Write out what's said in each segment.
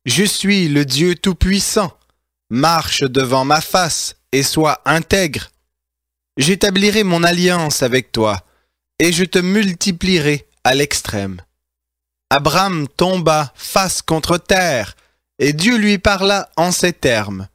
Je suis le Dieu Tout-Puissant. Marche devant ma face et sois intègre. J'établirai mon alliance avec toi, et je te multiplierai à l'extrême. Abraham tomba face contre terre, et Dieu lui parla en ces termes.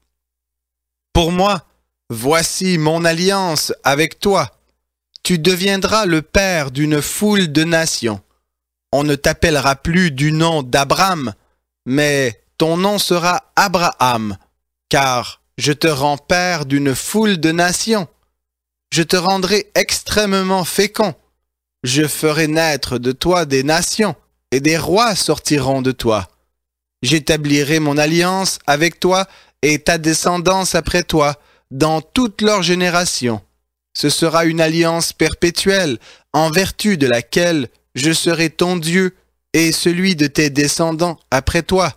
Pour moi, voici mon alliance avec toi. Tu deviendras le père d'une foule de nations. On ne t'appellera plus du nom d'Abraham, mais ton nom sera Abraham, car je te rends père d'une foule de nations. Je te rendrai extrêmement fécond. Je ferai naître de toi des nations, et des rois sortiront de toi. J'établirai mon alliance avec toi et ta descendance après toi, dans toutes leurs générations. Ce sera une alliance perpétuelle, en vertu de laquelle je serai ton Dieu et celui de tes descendants après toi.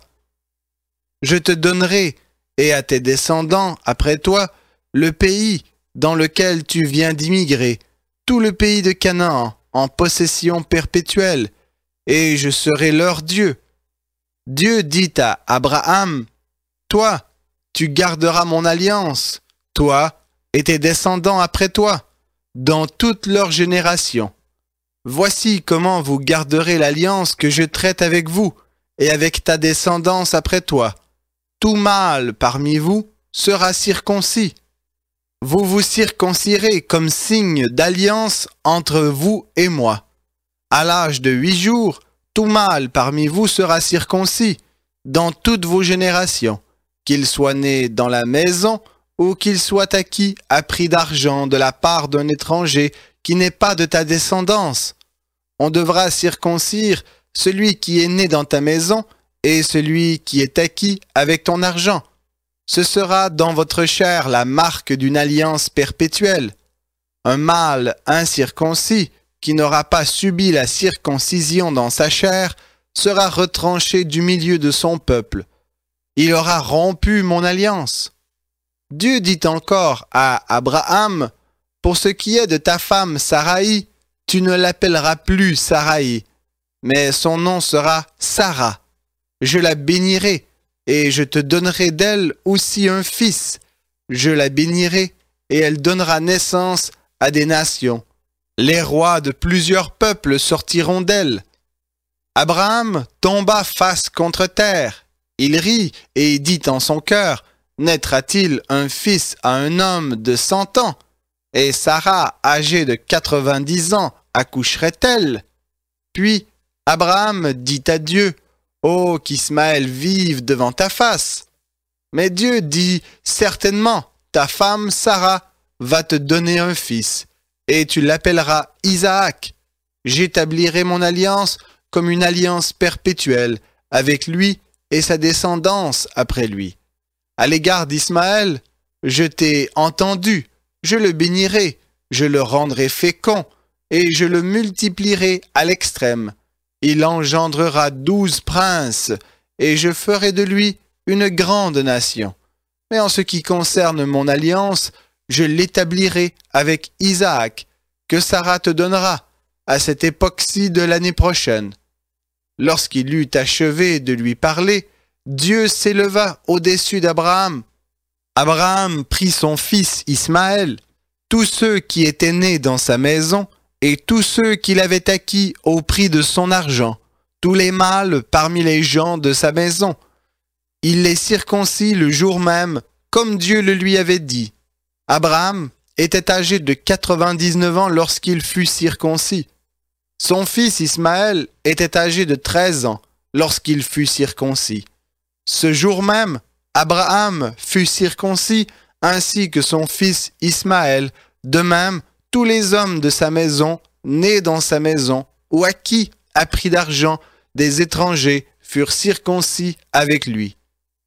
Je te donnerai, et à tes descendants après toi, le pays dans lequel tu viens d'immigrer, tout le pays de Canaan, en possession perpétuelle, et je serai leur Dieu. Dieu dit à Abraham, « Toi, tu garderas mon alliance, toi et tes descendants après toi, dans toutes leurs générations. Voici comment vous garderez l'alliance que je traite avec vous et avec ta descendance après toi. Tout mâle parmi vous sera circoncis. Vous vous circoncirez comme signe d'alliance entre vous et moi. À l'âge de 8 jours, tout mâle parmi vous sera circoncis dans toutes vos générations, qu'il soit né dans la maison ou qu'il soit acquis à prix d'argent de la part d'un étranger qui n'est pas de ta descendance. On devra circoncire celui qui est né dans ta maison et celui qui est acquis avec ton argent. Ce sera dans votre chair la marque d'une alliance perpétuelle. Un mâle incirconcis qui n'aura pas subi la circoncision dans sa chair sera retranché du milieu de son peuple. Il aura rompu mon alliance. Dieu dit encore à Abraham, « Pour ce qui est de ta femme Saraï, tu ne l'appelleras plus Saraï, mais son nom sera Sarah. Je la bénirai, et je te donnerai d'elle aussi un fils. Je la bénirai, et elle donnera naissance à des nations. Les rois de plusieurs peuples sortiront d'elle. » Abraham tomba face contre terre. Il rit et dit en son cœur, « Naîtra-t-il un fils à un homme de 100 ans? Et Sarah, âgée de 90 ans, accoucherait-elle? » Puis Abraham dit à Dieu, « Oh, qu'Ismaël vive devant ta face. » Mais Dieu dit, « Certainement, ta femme Sarah va te donner un fils, et tu l'appelleras Isaac. J'établirai mon alliance comme une alliance perpétuelle avec lui et sa descendance après lui. À l'égard d'Ismaël, je t'ai entendu, je le bénirai, je le rendrai fécond, et je le multiplierai à l'extrême. Il engendrera 12 princes, et je ferai de lui une grande nation. Mais en ce qui concerne mon alliance, je l'établirai avec Isaac, que Sarah te donnera, à cette époque-ci de l'année prochaine. » Lorsqu'il eut achevé de lui parler, Dieu s'éleva au-dessus d'Abraham. Abraham prit son fils Ismaël, tous ceux qui étaient nés dans sa maison, et tous ceux qu'il avait acquis au prix de son argent, tous les mâles parmi les gens de sa maison. Il les circoncit le jour même, comme Dieu le lui avait dit. Abraham était âgé de 99 ans lorsqu'il fut circoncis. Son fils Ismaël était âgé de 13 ans lorsqu'il fut circoncis. Ce jour même, Abraham fut circoncis ainsi que son fils Ismaël. De même, tous les hommes de sa maison, nés dans sa maison, ou acquis à prix d'argent des étrangers, furent circoncis avec lui.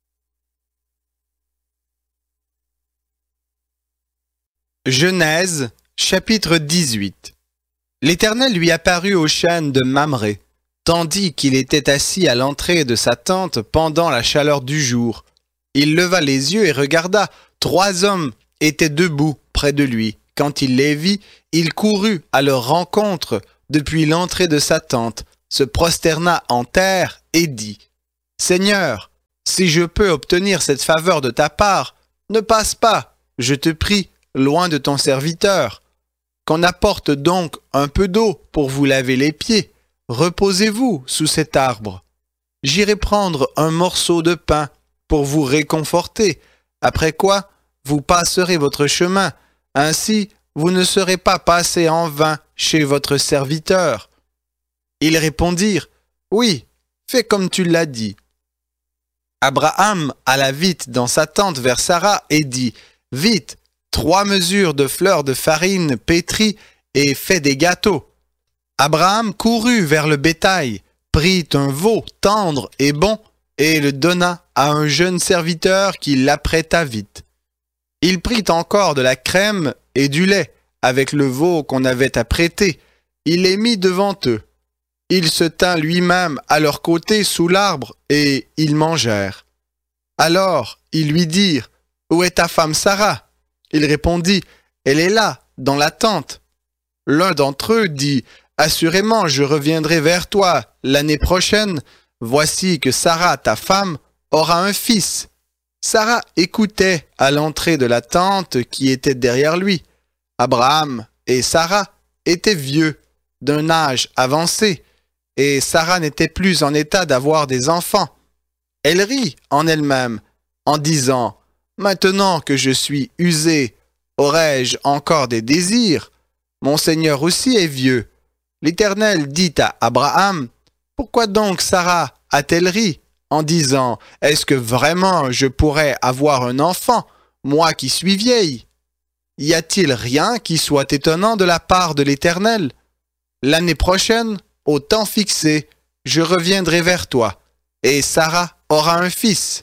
Genèse, chapitre 18. L'Éternel lui apparut au chêne de Mamré, tandis qu'il était assis à l'entrée de sa tente pendant la chaleur du jour. Il leva les yeux et regarda. 3 hommes étaient debout près de lui. Quand il les vit, il courut à leur rencontre depuis l'entrée de sa tente, se prosterna en terre et dit, « Seigneur, Si je peux obtenir cette faveur de ta part, ne passe pas, je te prie, loin de ton serviteur. Qu'on apporte donc un peu d'eau pour vous laver les pieds. Reposez-vous sous cet arbre. J'irai prendre un morceau de pain pour vous réconforter, après quoi vous passerez votre chemin. Ainsi, vous ne serez pas passé en vain chez votre serviteur. » Ils répondirent, « Oui, fais comme tu l'as dit. » Abraham alla vite dans sa tente vers Sarah et dit, « Vite, 3 mesures de fleurs de farine pétrie et fais des gâteaux. » Abraham courut vers le bétail, prit un veau tendre et bon et le donna à un jeune serviteur qui l'apprêta vite. Il prit encore de la crème et du lait avec le veau qu'on avait apprêté. Il les mit devant eux. Il se tint lui-même à leur côté sous l'arbre et ils mangèrent. Alors ils lui dirent, « Où est ta femme Sarah ?» Il répondit, « Elle est là, dans la tente. » L'un d'entre eux dit, « Assurément, je reviendrai vers toi l'année prochaine. Voici que Sarah, ta femme, aura un fils. » Sarah écoutait à l'entrée de la tente qui était derrière lui. Abraham et Sarah étaient vieux, d'un âge avancé, et Sarah n'était plus en état d'avoir des enfants. Elle rit en elle-même, en disant, « Maintenant que je suis usée, aurais-je encore des désirs? Mon Seigneur aussi est vieux. » L'Éternel dit à Abraham, « Pourquoi donc Sarah a-t-elle ri en disant, « Est-ce que vraiment je pourrais avoir un enfant, moi qui suis vieille? » Y a-t-il rien qui soit étonnant de la part de l'Éternel? L'année prochaine, au temps fixé, je reviendrai vers toi, et Sarah aura un fils.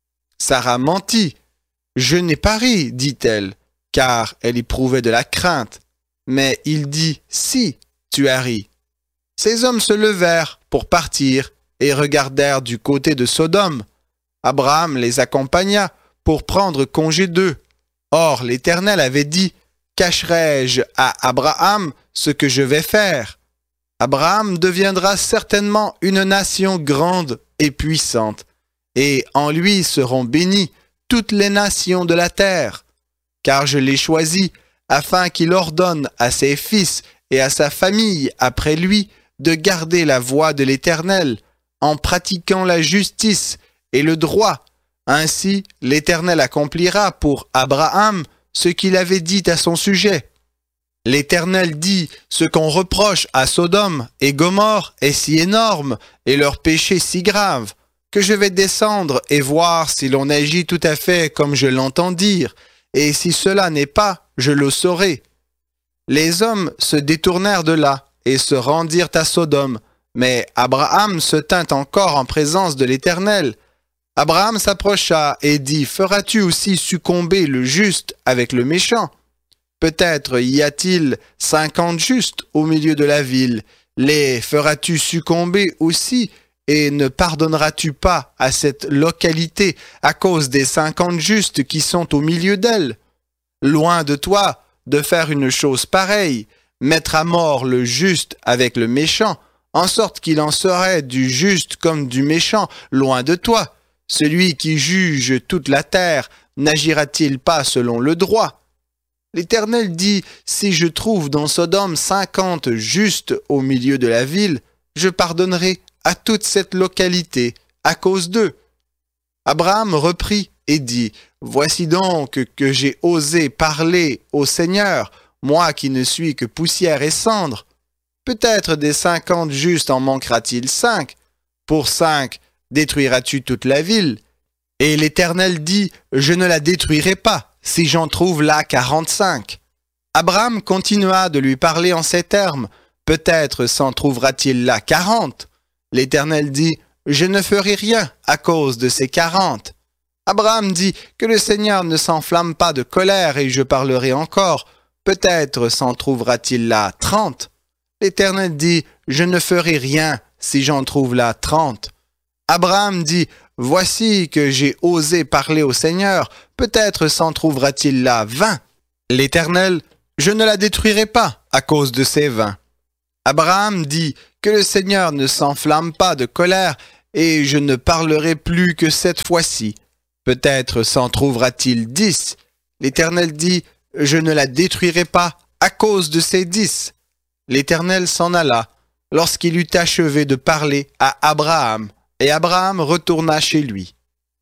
Sarah mentit. « Je n'ai pas ri, dit-elle, car elle éprouvait de la crainte. Mais il dit, « Si, tu as ri. » Ces hommes se levèrent pour partir et regardèrent du côté de Sodome. Abraham les accompagna pour prendre congé d'eux. Or l'Éternel avait dit, « Cacherai-je à Abraham ce que je vais faire? Abraham deviendra certainement une nation grande et puissante, et en lui seront bénies toutes les nations de la terre. Car je l'ai choisi afin qu'il ordonne à ses fils et à sa famille après lui de garder la voie de l'Éternel, en pratiquant la justice et le droit. Ainsi, l'Éternel accomplira pour Abraham ce qu'il avait dit à son sujet. L'Éternel dit, ce qu'on reproche à Sodome et Gomorrhe est si énorme et leur péché si grave, que je vais descendre et voir si l'on agit tout à fait comme je l'entends dire, et si cela n'est pas, je le saurai. Les hommes se détournèrent de là et se rendirent à Sodome, mais Abraham se tint encore en présence de l'Éternel. Abraham s'approcha et dit, « Feras-tu aussi succomber le juste avec le méchant? Peut-être y a-t-il 50 justes au milieu de la ville. Les feras-tu succomber aussi, et ne pardonneras-tu pas à cette localité à cause des 50 justes qui sont au milieu d'elle? Loin de toi de faire une chose pareille, mettre à mort le juste avec le méchant, en sorte qu'il en serait du juste comme du méchant, loin de toi. Celui qui juge toute la terre, n'agira-t-il pas selon le droit? L'Éternel dit, si je trouve dans Sodome 50 justes au milieu de la ville, je pardonnerai à toute cette localité à cause d'eux. » Abraham reprit et dit, « Voici donc que j'ai osé parler au Seigneur, moi qui ne suis que poussière et cendre. Peut-être des 50 justes en manquera-t-il 5? Pour 5, détruiras-tu toute la ville? » Et l'Éternel dit, « Je ne la détruirai pas, si j'en trouve là 45. » Abraham continua de lui parler en ces termes. Peut-être s'en trouvera-t-il là 40. L'Éternel dit, « Je ne ferai rien à cause de ces 40. » Abraham dit, « Que le Seigneur ne s'enflamme pas de colère et je parlerai encore. Peut-être s'en trouvera-t-il là 30. » L'Éternel dit, « Je ne ferai rien si j'en trouve là 30. » Abraham dit, « Voici que j'ai osé parler au Seigneur. Peut-être s'en trouvera-t-il là 20. » L'Éternel, « Je ne la détruirai pas à cause de ces 20. » Abraham dit, « Que le Seigneur ne s'enflamme pas de colère et je ne parlerai plus que cette fois-ci. Peut-être s'en trouvera-t-il 10. L'Éternel dit, je ne la détruirai pas à cause de ces 10. L'Éternel s'en alla lorsqu'il eut achevé de parler à Abraham, et Abraham retourna chez lui.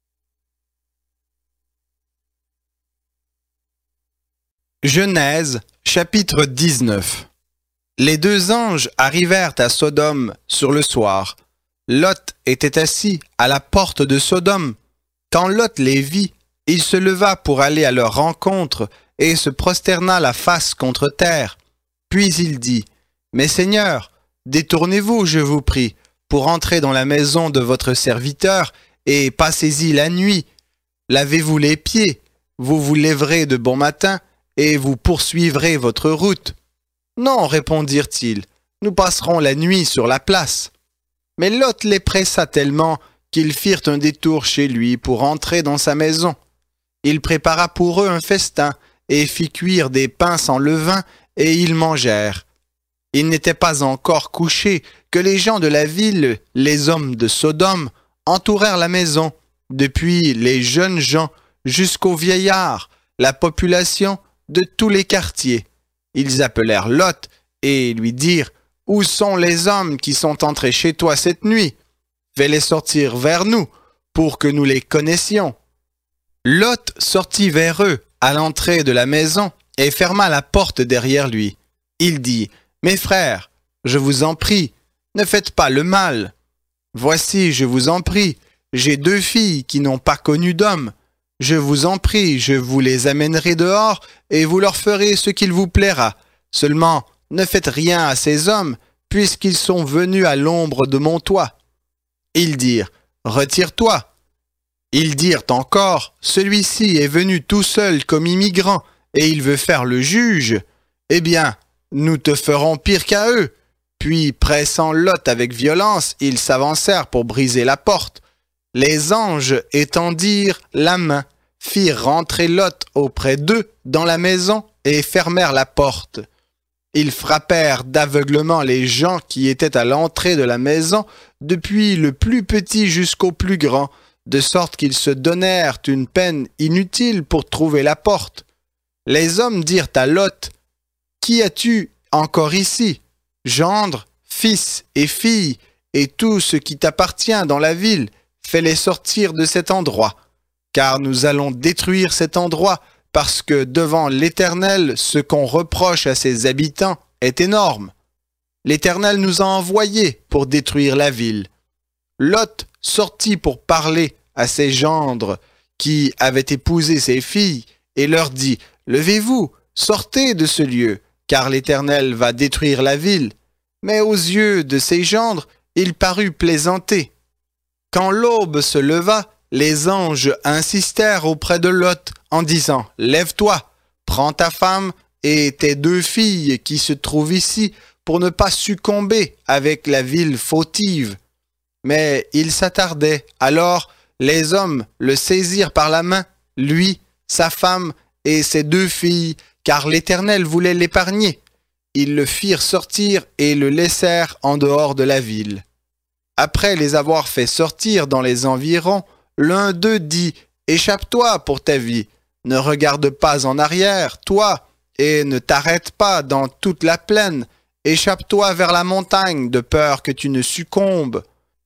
Genèse, chapitre 19. Les deux anges arrivèrent à Sodome sur le soir. Lot était assis à la porte de Sodome. Quand Lot les vit, il se leva pour aller à leur rencontre et se prosterna la face contre terre. Puis il dit, « Mes seigneurs, détournez-vous, je vous prie, pour entrer dans la maison de votre serviteur et passez-y la nuit. Lavez-vous les pieds, vous vous lèverez de bon matin et vous poursuivrez votre route. » « Non, répondirent-ils, nous passerons la nuit sur la place. » Mais Lot les pressa tellement qu'ils firent un détour chez lui pour entrer dans sa maison. Il prépara pour eux un festin et fit cuire des pains sans levain, et ils mangèrent. Ils n'étaient pas encore couchés que les gens de la ville, les hommes de Sodome, entourèrent la maison, depuis les jeunes gens jusqu'aux vieillards, la population de tous les quartiers. Ils appelèrent Lot et lui dirent, « Où sont les hommes qui sont entrés chez toi cette nuit? Fais-les sortir vers nous, pour que nous les connaissions. » Lot sortit vers eux à l'entrée de la maison et ferma la porte derrière lui. Il dit, « Mes frères, je vous en prie, ne faites pas le mal. Voici, je vous en prie, j'ai 2 filles qui n'ont pas connu d'homme. Je vous en prie, je vous les amènerai dehors, et vous leur ferez ce qu'il vous plaira. Seulement, ne faites rien à ces hommes, puisqu'ils sont venus à l'ombre de mon toit. » Ils dirent, « Retire-toi. » Ils dirent encore, « Celui-ci est venu tout seul comme immigrant, et il veut faire le juge. Eh bien, nous te ferons pire qu'à eux. » Puis, pressant Lot avec violence, ils s'avancèrent pour briser la porte. Les anges étendirent la main, firent rentrer Lot auprès d'eux dans la maison et fermèrent la porte. Ils frappèrent d'aveuglement les gens qui étaient à l'entrée de la maison, depuis le plus petit jusqu'au plus grand, de sorte qu'ils se donnèrent une peine inutile pour trouver la porte. Les hommes dirent à Lot, « Qui as-tu encore ici? Gendre, fils et fille, et tout ce qui t'appartient dans la ville, fais-les sortir de cet endroit, car nous allons détruire cet endroit, parce que devant l'Éternel, ce qu'on reproche à ses habitants est énorme. L'Éternel nous a envoyés pour détruire la ville. » Lot sortit pour parler à ses gendres qui avaient épousé ses filles et leur dit, « Levez-vous, sortez de ce lieu, car l'Éternel va détruire la ville. » Mais aux yeux de ses gendres, il parut plaisanter. Quand l'aube se leva, les anges insistèrent auprès de Lot en disant, « Lève-toi, prends ta femme et tes 2 filles qui se trouvent ici pour ne pas succomber avec la ville fautive. » Mais il s'attardait. Alors les hommes le saisirent par la main, lui, sa femme et ses 2 filles, car l'Éternel voulait l'épargner. Ils le firent sortir et le laissèrent en dehors de la ville. Après les avoir fait sortir dans les environs, l'un d'eux dit, « Échappe-toi pour ta vie, ne regarde pas en arrière, toi, et ne t'arrête pas dans toute la plaine, échappe-toi vers la montagne, de peur que tu ne succombes. »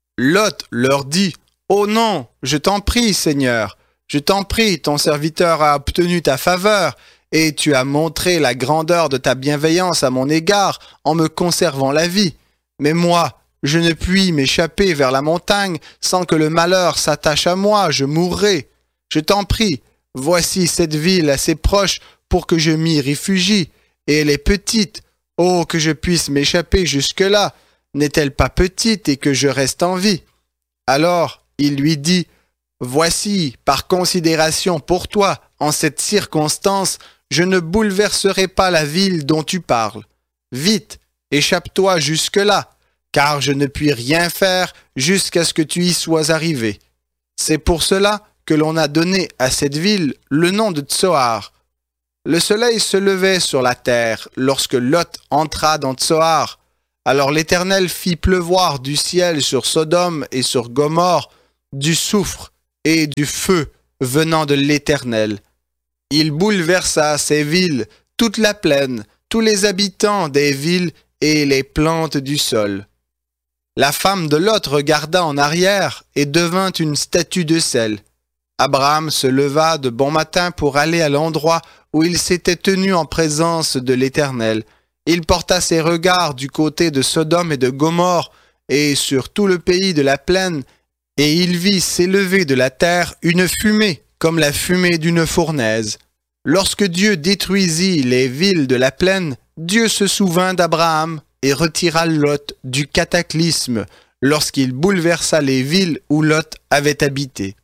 Lot leur dit, « Oh non, je t'en prie, Seigneur, je t'en prie, ton serviteur a obtenu ta faveur, et tu as montré la grandeur de ta bienveillance à mon égard en me conservant la vie. Mais moi, je ne puis m'échapper vers la montagne sans que le malheur s'attache à moi, je mourrai. Je t'en prie, voici cette ville assez proche pour que je m'y réfugie, et elle est petite. Oh, que je puisse m'échapper jusque-là. N'est-elle pas petite et que je reste en vie? » Alors il lui dit, « Voici, par considération pour toi, en cette circonstance, je ne bouleverserai pas la ville dont tu parles. Vite, échappe-toi jusque-là, car je ne puis rien faire jusqu'à ce que tu y sois arrivé. C'est pour cela que l'on a donné à cette ville le nom de Tsoar. » Le soleil se levait sur la terre lorsque Lot entra dans Tsoar. Alors l'Éternel fit pleuvoir du ciel sur Sodome et sur Gomorrhe du soufre et du feu venant de l'Éternel. Il bouleversa ces villes, toute la plaine, tous les habitants des villes et les plantes du sol. La femme de Lot regarda en arrière et devint une statue de sel. Abraham se leva de bon matin pour aller à l'endroit où il s'était tenu en présence de l'Éternel. Il porta ses regards du côté de Sodome et de Gomorrhe et sur tout le pays de la plaine, et il vit s'élever de la terre une fumée comme la fumée d'une fournaise. Lorsque Dieu détruisit les villes de la plaine, Dieu se souvint d'Abraham et retira Lot du cataclysme lorsqu'il bouleversa les villes où Lot avait habité.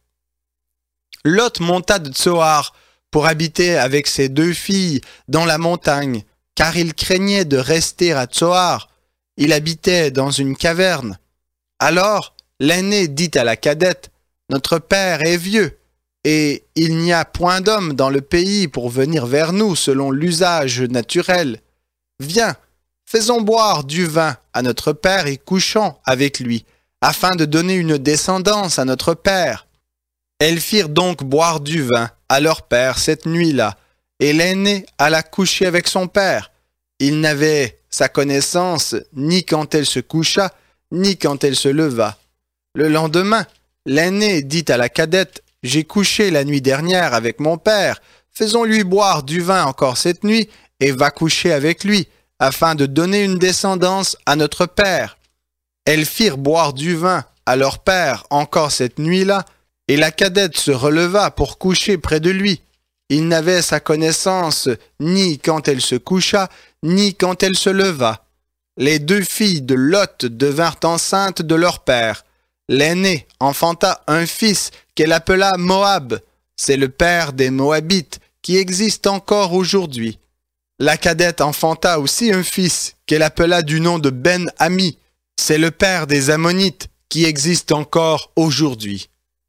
Lot monta de Tsoar pour habiter avec ses 2 filles dans la montagne, car il craignait de rester à Tsoar. Il habitait dans une caverne. Alors l'aîné dit à la cadette, « Notre père est vieux, et il n'y a point d'homme dans le pays pour venir vers nous selon l'usage naturel. Viens, faisons boire du vin à notre père et couchons avec lui, afin de donner une descendance à notre père. » Elles firent donc boire du vin à leur père cette nuit-là, et l'aînée alla coucher avec son père. Il n'avait sa connaissance ni quand elle se coucha, ni quand elle se leva. Le lendemain, l'aînée dit à la cadette, « J'ai couché la nuit dernière avec mon père, faisons-lui boire du vin encore cette nuit, et va coucher avec lui, afin de donner une descendance à notre père. » Elles firent boire du vin à leur père encore cette nuit-là, et la cadette se releva pour coucher près de lui. Il n'avait sa connaissance ni quand elle se coucha, ni quand elle se leva. Les 2 filles de Lot devinrent enceintes de leur père. L'aînée enfanta un fils qu'elle appela Moab. C'est le père des Moabites qui existe encore aujourd'hui. La cadette enfanta aussi un fils qu'elle appela du nom de Ben-Ami. C'est le père des Ammonites qui existe encore aujourd'hui.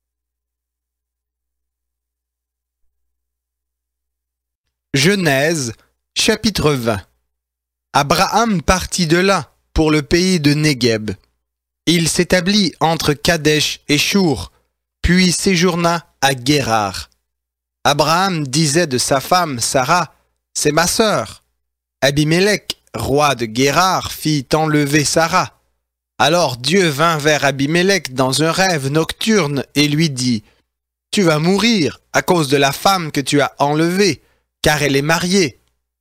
Genèse, chapitre 20. Abraham partit de là pour le pays de Négueb. Il s'établit entre Kadesh et Shur, puis séjourna à Guérar. Abraham disait de sa femme Sarah, « C'est ma sœur. » Abimélec, roi de Guérar, fit enlever Sarah. Alors Dieu vint vers Abimélec dans un rêve nocturne et lui dit, « Tu vas mourir à cause de la femme que tu as enlevée, car elle est mariée. »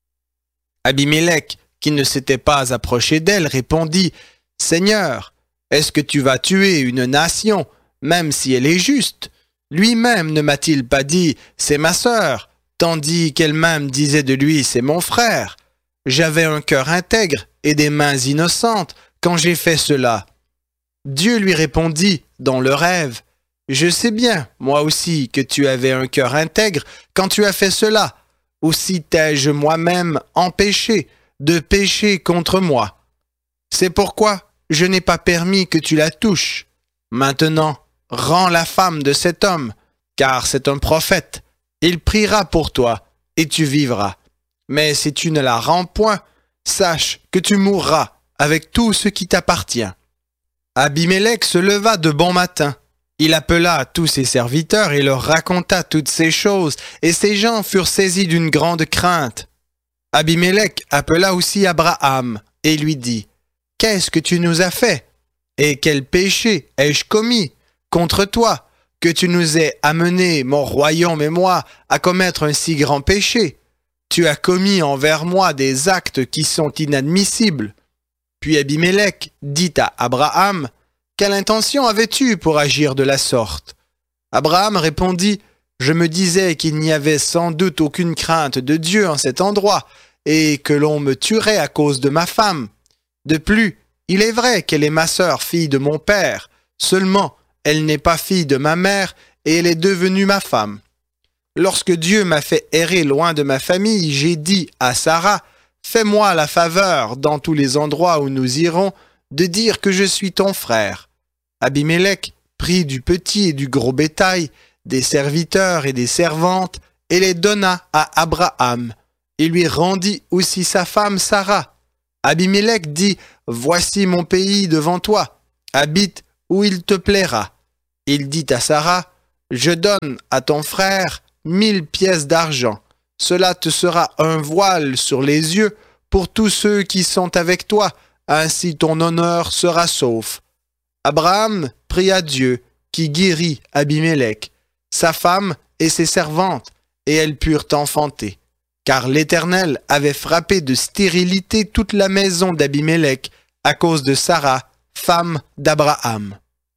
Abimélec, qui ne s'était pas approché d'elle, répondit, « Seigneur, est-ce que tu vas tuer une nation, même si elle est juste? Lui-même ne m'a-t-il pas dit, c'est ma sœur, tandis qu'elle-même disait de lui, c'est mon frère? J'avais un cœur intègre et des mains innocentes quand j'ai fait cela. » Dieu lui répondit dans le rêve, « Je sais bien, moi aussi, que tu avais un cœur intègre quand tu as fait cela. Aussi t'ai-je moi-même empêché de pécher contre moi. C'est pourquoi je n'ai pas permis que tu la touches. Maintenant, rends la femme de cet homme, car c'est un prophète. Il priera pour toi, et tu vivras. Mais si tu ne la rends point, sache que tu mourras avec tout ce qui t'appartient. » Abimélec se leva de bon matin. Il appela tous ses serviteurs et leur raconta toutes ces choses, et ces gens furent saisis d'une grande crainte. Abimélec appela aussi Abraham et lui dit, « Qu'est-ce que tu nous as fait? Et quel péché ai-je commis contre toi, que tu nous aies amené, mon royaume et moi, à commettre un si grand péché? Tu as commis envers moi des actes qui sont inadmissibles. » Puis Abimélec dit à Abraham, « Quelle intention avais-tu pour agir de la sorte? » Abraham répondit, « Je me disais qu'il n'y avait sans doute aucune crainte de Dieu en cet endroit, et que l'on me tuerait à cause de ma femme. De plus, il est vrai qu'elle est ma sœur, fille de mon père, seulement elle n'est pas fille de ma mère, et elle est devenue ma femme. Lorsque Dieu m'a fait errer loin de ma famille, j'ai dit à Sarah, « Fais-moi la faveur, dans tous les endroits où nous irons, de dire que je suis ton frère. » Abimélec prit du petit et du gros bétail, des serviteurs et des servantes, et les donna à Abraham. Il lui rendit aussi sa femme Sarah. Abimélec dit, « Voici mon pays devant toi, habite où il te plaira. » Il dit à Sarah, « Je donne à ton frère 1000 pièces d'argent. Cela te sera un voile sur les yeux pour tous ceux qui sont avec toi, ainsi ton honneur sera sauf. » Abraham pria à Dieu, qui guérit Abimélec, sa femme et ses servantes, et elles purent enfanter. Car l'Éternel avait frappé de stérilité toute la maison d'Abimélec à cause de Sarah, femme d'Abraham.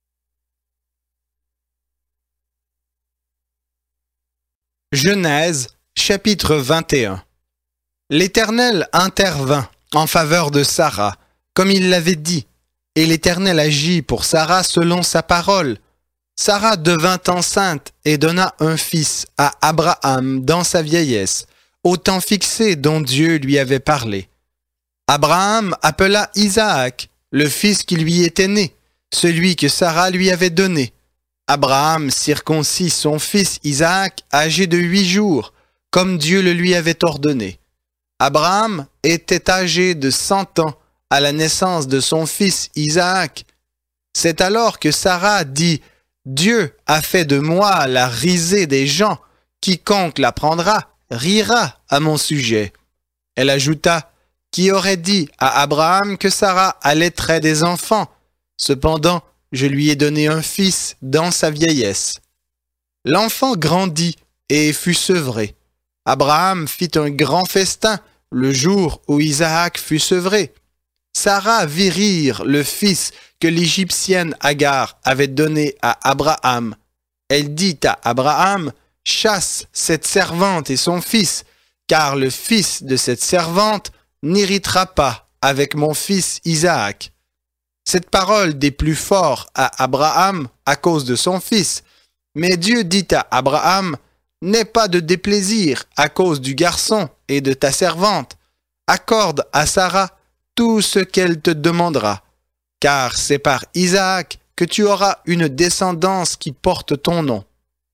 Genèse, chapitre 21. L'Éternel intervint en faveur de Sarah, comme il l'avait dit, et l'Éternel agit pour Sarah selon sa parole. Sarah devint enceinte et donna un fils à Abraham dans sa vieillesse, au temps fixé dont Dieu lui avait parlé. Abraham appela Isaac, le fils qui lui était né, celui que Sarah lui avait donné. Abraham circoncit son fils Isaac âgé de 8 jours, comme Dieu le lui avait ordonné. Abraham était âgé de 100 ans à la naissance de son fils Isaac. C'est alors que Sarah dit, « Dieu a fait de moi la risée des gens, quiconque l'apprendra rira à mon sujet. » Elle ajouta, « Qui aurait dit à Abraham que Sarah allaiterait des enfants? Cependant, je lui ai donné un fils dans sa vieillesse. » L'enfant grandit et fut sevré. Abraham fit un grand festin le jour où Isaac fut sevré. Sarah vit rire le fils que l'Égyptienne Agar avait donné à Abraham. Elle dit à Abraham, « Chasse cette servante et son fils, car le fils de cette servante n'héritera pas avec mon fils Isaac. » Cette parole déplut fort à Abraham à cause de son fils. Mais Dieu dit à Abraham, « N'aie pas de déplaisir à cause du garçon et de ta servante. Accorde à Sarah tout ce qu'elle te demandera, car c'est par Isaac que tu auras une descendance qui porte ton nom.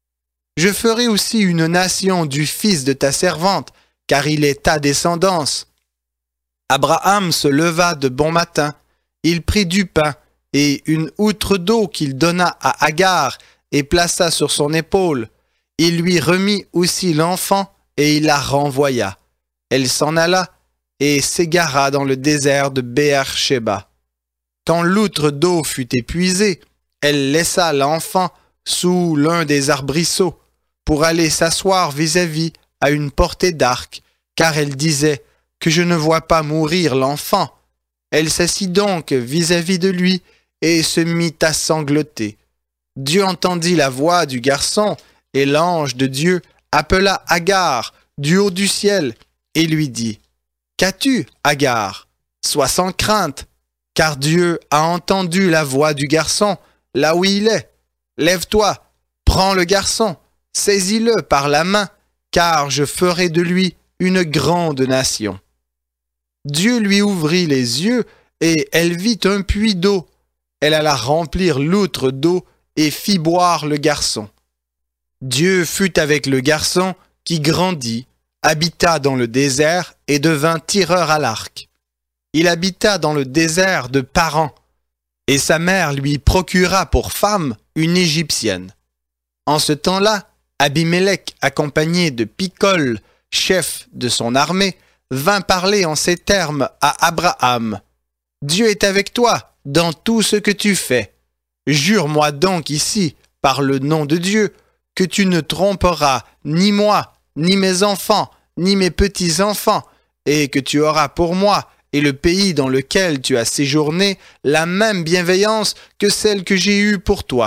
Je ferai aussi une nation du fils de ta servante, car il est ta descendance. » Abraham se leva de bon matin, il prit du pain et une outre d'eau qu'il donna à Agar et plaça sur son épaule. Il lui remit aussi l'enfant et il la renvoya. Elle s'en alla et s'égara dans le désert de Béer-Shéba. Quand l'outre d'eau fut épuisée, elle laissa l'enfant sous l'un des arbrisseaux pour aller s'asseoir vis-à-vis à une portée d'arc, car elle disait que je ne vois pas mourir l'enfant. Elle s'assit donc vis-à-vis de lui et se mit à sangloter. Dieu entendit la voix du garçon et l'ange de Dieu appela Agar du haut du ciel et lui dit, « Qu'as-tu, Agar? Sois sans crainte, car Dieu a entendu la voix du garçon là où il est. Lève-toi, prends le garçon, saisis-le par la main, car je ferai de lui une grande nation. » Dieu lui ouvrit les yeux et elle vit un puits d'eau. Elle alla remplir l'outre d'eau et fit boire le garçon. Dieu fut avec le garçon qui grandit, habita dans le désert et devint tireur à l'arc. Il habita dans le désert de Paran, et sa mère lui procura pour femme une Égyptienne. En ce temps-là, Abimélec, accompagné de Picol, chef de son armée, vint parler en ces termes à Abraham. « Dieu est avec toi dans tout ce que tu fais. Jure-moi donc ici, par le nom de Dieu, que tu ne tromperas ni moi, ni mes enfants, ni mes petits-enfants, et que tu auras pour moi et le pays dans lequel tu as séjourné la même bienveillance que celle que j'ai eue pour toi. »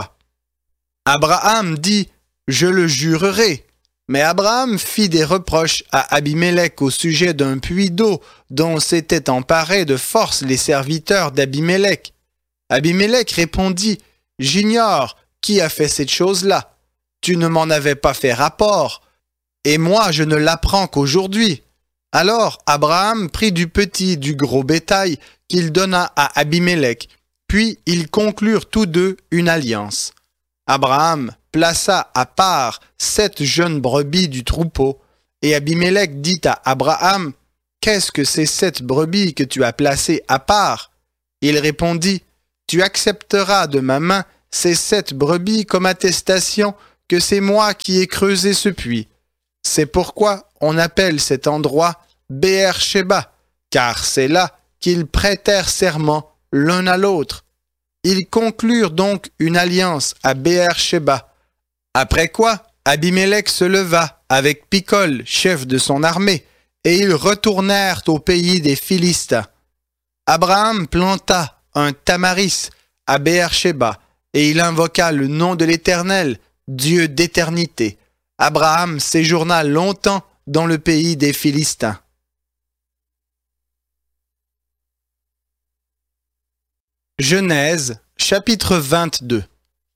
Abraham dit, « Je le jurerai. » Mais Abraham fit des reproches à Abimélec au sujet d'un puits d'eau dont s'étaient emparés de force les serviteurs d'Abimélec. Abimélec répondit, « J'ignore qui a fait cette chose-là. Tu ne m'en avais pas fait rapport, et moi je ne l'apprends qu'aujourd'hui. » Alors Abraham prit du petit du gros bétail qu'il donna à Abimélec, puis ils conclurent tous deux une alliance. Abraham plaça à part 7 jeunes brebis du troupeau, et Abimélec dit à Abraham, « qu'est-ce que ces 7 brebis que tu as placées à part? Il répondit, tu accepteras de ma main ces 7 brebis comme attestation que c'est moi qui ai creusé ce puits. C'est pourquoi on appelle cet endroit Beer-Sheba, car c'est là qu'ils prêtèrent serment l'un à l'autre. Ils conclurent donc une alliance à Beer-Sheba. Après quoi, Abimélec se leva avec Picol, chef de son armée, et ils retournèrent au pays des Philistins. Abraham planta un tamaris à Beer-Sheba, et il invoqua le nom de l'Éternel, Dieu d'éternité. Abraham séjourna longtemps dans le pays des Philistins. Genèse, chapitre 22.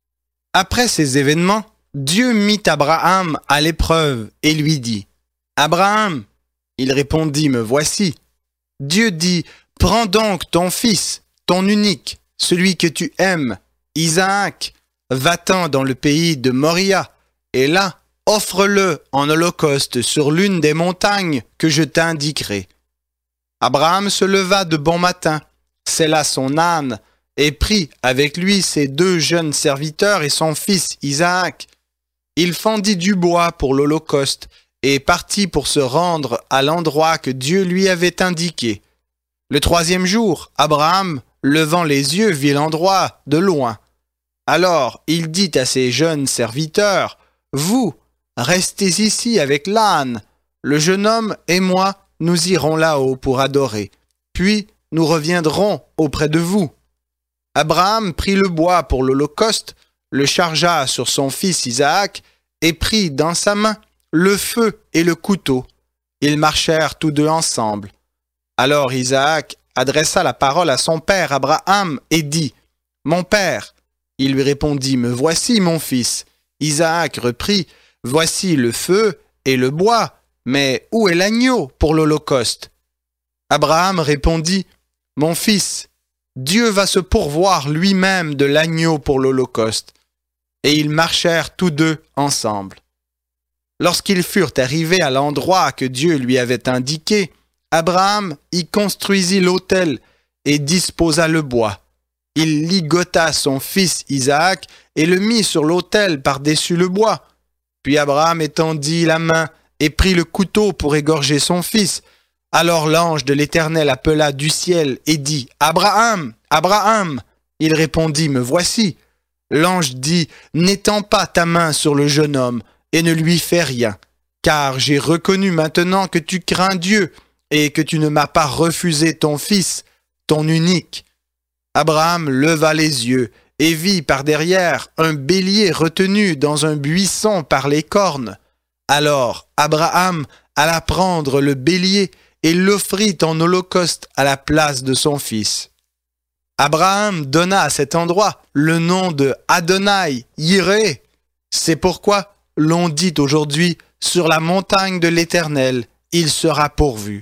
Après ces événements, Dieu mit Abraham à l'épreuve et lui dit, « Abraham !» Il répondit, « Me voici. » Dieu dit, « Prends donc ton fils, ton unique, celui que tu aimes, Isaac, va-t'en dans le pays de Moria, et là, offre-le en holocauste sur l'une des montagnes que je t'indiquerai. » Abraham se leva de bon matin, sella son âne, et prit avec lui ses 2 jeunes serviteurs et son fils Isaac. Il fendit du bois pour l'holocauste et partit pour se rendre à l'endroit que Dieu lui avait indiqué. Le 3e jour, Abraham, levant les yeux, vit l'endroit de loin. Alors il dit à ses jeunes serviteurs, « Vous, restez ici avec l'âne. Le jeune homme et moi, nous irons là-haut pour adorer. Puis nous reviendrons auprès de vous. » Abraham prit le bois pour l'holocauste, le chargea sur son fils Isaac, et prit dans sa main le feu et le couteau. Ils marchèrent tous 2 ensemble. Alors Isaac adressa la parole à son père Abraham et dit, « Mon père !» Il lui répondit, « Me voici, mon fils. » Isaac reprit, « Voici le feu et le bois, mais où est l'agneau pour l'holocauste ?» Abraham répondit, « Mon fils, Dieu va se pourvoir lui-même de l'agneau pour l'holocauste. » Et ils marchèrent tous 2 ensemble. Lorsqu'ils furent arrivés à l'endroit que Dieu lui avait indiqué, Abraham y construisit l'autel et disposa le bois. Il ligota son fils Isaac et le mit sur l'autel par-dessus le bois. Puis Abraham étendit la main et prit le couteau pour égorger son fils. Alors l'ange de l'Éternel appela du ciel et dit, « Abraham, Abraham !» Il répondit, « Me voici. » L'ange dit, « N'étends pas ta main sur le jeune homme et ne lui fais rien, car j'ai reconnu maintenant que tu crains Dieu et que tu ne m'as pas refusé ton fils, ton unique. » Abraham leva les yeux et vit par derrière un bélier retenu dans un buisson par les cornes. Alors Abraham alla prendre le bélier et l'offrit en holocauste à la place de son fils. Abraham donna à cet endroit le nom de Adonai Yireh. C'est pourquoi l'on dit aujourd'hui, sur la montagne de l'Éternel, il sera pourvu.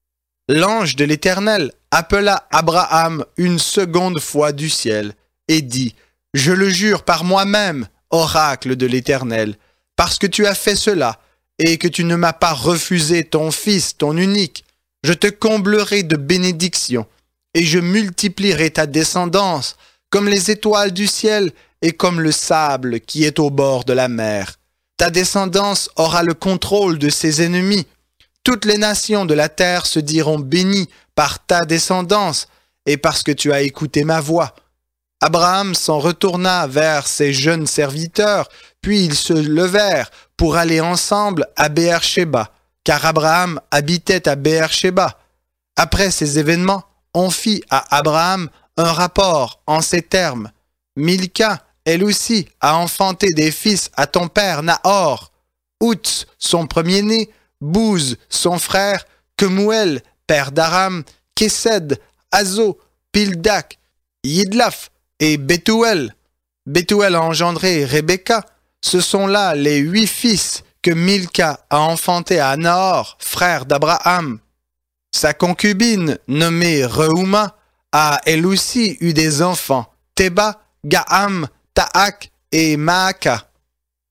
L'ange de l'Éternel appela Abraham une seconde fois du ciel et dit, « Je le jure par moi-même, oracle de l'Éternel, parce que tu as fait cela et que tu ne m'as pas refusé ton fils, ton unique, je te comblerai de bénédictions et je multiplierai ta descendance comme les étoiles du ciel et comme le sable qui est au bord de la mer. Ta descendance aura le contrôle de ses ennemis. Toutes les nations de la terre se diront bénies par ta descendance et parce que tu as écouté ma voix. » Abraham s'en retourna vers ses jeunes serviteurs, puis ils se levèrent pour aller ensemble à Beer-Sheba, car Abraham habitait à Beer-Sheba. Après ces événements, on fit à Abraham un rapport en ces termes. « Milca, elle aussi, a enfanté des fils à ton père Nahor. Outs, son premier-né, Bouz, son frère, Kemuel, père d'Aram, Kesed, Azo, Pildak, Yidlaf et Bethuel. Bethuel a engendré Rebecca. Ce sont là les 8 fils que Milca a enfantés à Nahor, frère d'Abraham. Sa concubine, nommée Reuma, a elle aussi eu des enfants, Théba, Gaham, Taak et Maaka.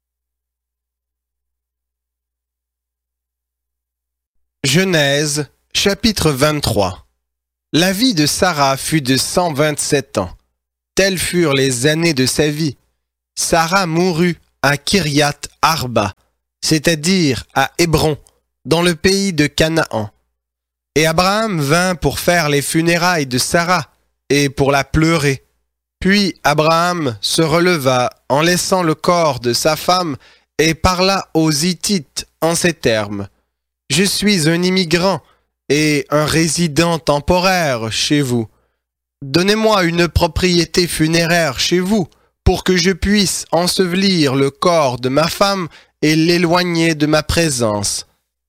Genèse, Chapitre 23. La vie de Sarah fut de 127 ans. Telles furent les années de sa vie. Sarah mourut à Kiriath Arba, c'est-à-dire à Hébron, dans le pays de Canaan. Et Abraham vint pour faire les funérailles de Sarah et pour la pleurer. Puis Abraham se releva en laissant le corps de sa femme et parla aux Hittites en ces termes. « Je suis un immigrant et un résident temporaire chez vous. Donnez-moi une propriété funéraire chez vous pour que je puisse ensevelir le corps de ma femme et l'éloigner de ma présence. »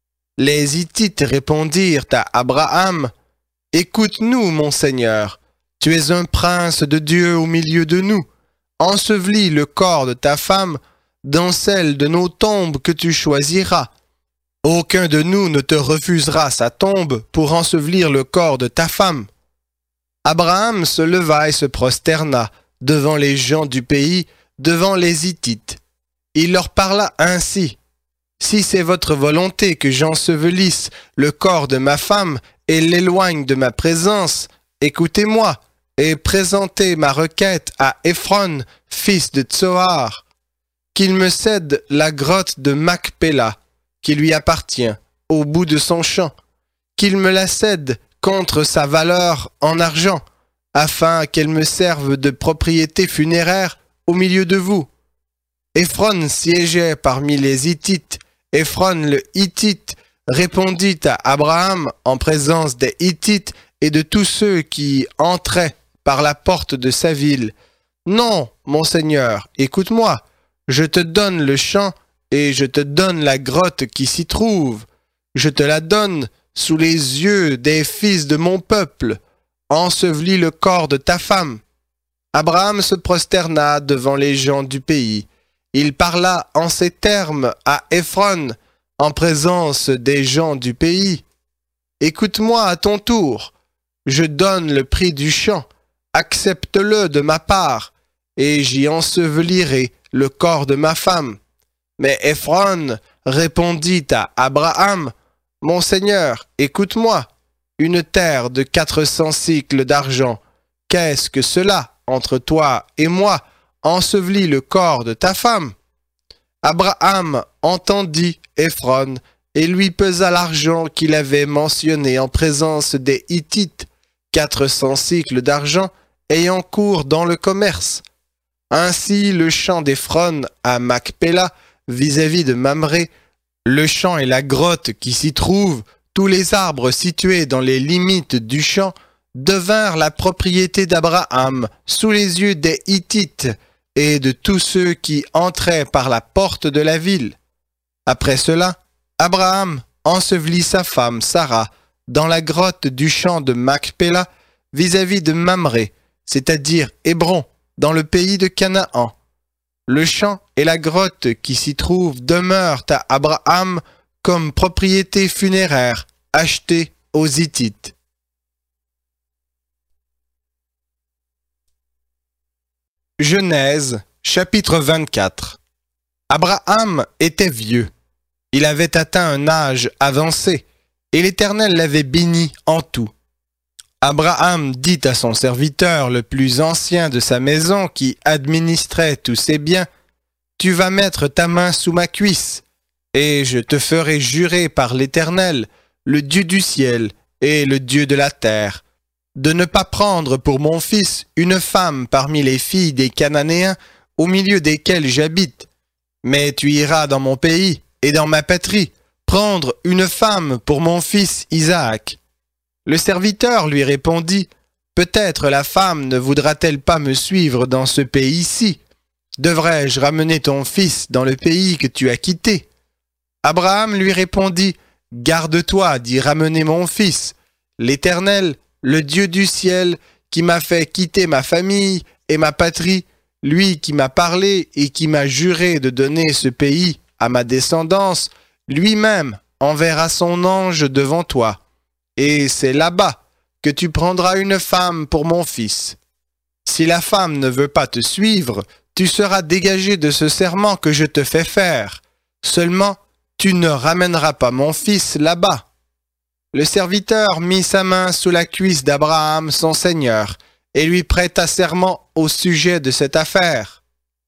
Les Hittites répondirent à Abraham, « Écoute-nous, mon Seigneur, tu es un prince de Dieu au milieu de nous. Ensevelis le corps de ta femme dans celle de nos tombes que tu choisiras. Aucun de nous ne te refusera sa tombe pour ensevelir le corps de ta femme. » Abraham se leva et se prosterna devant les gens du pays, devant les Hittites. Il leur parla ainsi. « Si c'est votre volonté que j'ensevelisse le corps de ma femme et l'éloigne de ma présence, écoutez-moi et présentez ma requête à Éphron, fils de Tsohar, qu'il me cède la grotte de Macpéla, qui lui appartient, au bout de son champ, qu'il me la cède contre sa valeur en argent, afin qu'elle me serve de propriété funéraire au milieu de vous. » Éphron siégeait parmi les Hittites. Éphron le Hittite répondit à Abraham en présence des Hittites et de tous ceux qui entraient par la porte de sa ville. « Non, mon Seigneur, écoute-moi, je te donne le champ et je te donne la grotte qui s'y trouve. Je te la donne sous les yeux des fils de mon peuple. Ensevelis le corps de ta femme. » Abraham se prosterna devant les gens du pays. Il parla en ces termes à Éphron, en présence des gens du pays. « Écoute-moi à ton tour. Je donne le prix du champ. Accepte-le de ma part, et j'y ensevelirai le corps de ma femme. » Mais Éphron répondit à Abraham, « Mon Seigneur, écoute-moi. Une terre de 400 cycles d'argent. Qu'est-ce que cela entre toi et moi? Ensevelis le corps de ta femme. » Abraham entendit Éphron et lui pesa l'argent qu'il avait mentionné en présence des Hittites, 400 cycles d'argent ayant cours dans le commerce. Ainsi le champ d'Éphron à Macpéla, vis-à-vis de Mamré, le champ et la grotte qui s'y trouvent, tous les arbres situés dans les limites du champ, devinrent la propriété d'Abraham sous les yeux des Hittites et de tous ceux qui entraient par la porte de la ville. Après cela, Abraham ensevelit sa femme Sarah dans la grotte du champ de Macpéla vis-à-vis de Mamré, c'est-à-dire Hébron, dans le pays de Canaan. Le champ et la grotte qui s'y trouvent demeurent à Abraham comme propriété funéraire achetée aux Hittites. Genèse, chapitre 24. Abraham était vieux. Il avait atteint un âge avancé, et l'Éternel l'avait béni en tout. Abraham dit à son serviteur le plus ancien de sa maison qui administrait tous ses biens, « Tu vas mettre ta main sous ma cuisse, et je te ferai jurer par l'Éternel, le Dieu du ciel et le Dieu de la terre, de ne pas prendre pour mon fils une femme parmi les filles des Cananéens au milieu desquels j'habite. Mais tu iras dans mon pays et dans ma patrie prendre une femme pour mon fils Isaac. » Le serviteur lui répondit, « Peut-être la femme ne voudra-t-elle pas me suivre dans ce pays-ci? Devrais-je ramener ton fils dans le pays que tu as quitté? » Abraham lui répondit, « Garde-toi d'y ramener mon fils. L'Éternel, le Dieu du ciel, qui m'a fait quitter ma famille et ma patrie, lui qui m'a parlé et qui m'a juré de donner ce pays à ma descendance, lui-même enverra son ange devant toi. Et c'est là-bas que tu prendras une femme pour mon fils. Si la femme ne veut pas te suivre, tu seras dégagé de ce serment que je te fais faire. Seulement, tu ne ramèneras pas mon fils là-bas. » Le serviteur mit sa main sous la cuisse d'Abraham, son seigneur, et lui prêta serment au sujet de cette affaire.